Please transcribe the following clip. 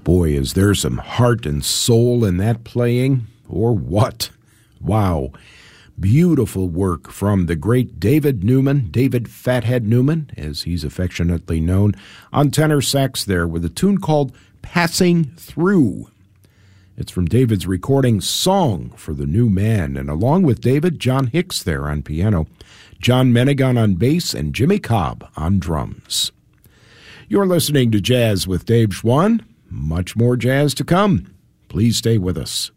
Boy, is there some heart and soul in that playing, or what? Wow. Beautiful work from the great David Newman, David Fathead Newman, as he's affectionately known, on tenor sax there with a tune called Passing Through. It's from David's recording Song for the New Man, and along with David, John Hicks there on piano, John Menegon on bass, and Jimmy Cobb on drums. You're listening to Jazz with Dave Schwann. Much more jazz to come. Please stay with us.